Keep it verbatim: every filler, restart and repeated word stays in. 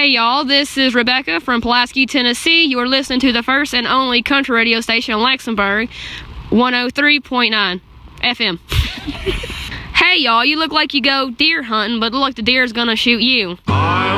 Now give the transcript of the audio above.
y'all, this is Rebecca from Pulaski, Tennessee. You are listening to the first and only country radio station in Luxembourg, one oh three point nine F M. Hey y'all, you look like you go deer hunting, but look like the deer's gonna shoot you.